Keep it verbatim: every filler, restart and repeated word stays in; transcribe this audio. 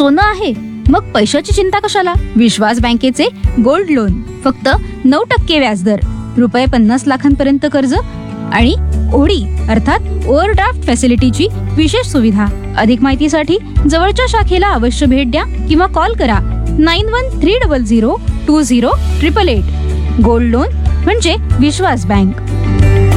सोनं आहे, मग पैशाची चिंता कशाला? विश्वास बँकेचे गोल्ड लोन, फक्त नऊ टक्के व्याजदर, रुपये पन्नास लाखांपर्यंत कर्ज आणि ओडी अर्थात ओव्हरड्राफ्ट फॅसिलिटीची विशेष सुविधा. अधिक माहितीसाठी जवळच्या शाखेला अवश्य भेट द्या किंवा कॉल करा nine one three double zero to zero triple eight. Gold loan म्हणजे विश्वास बँक.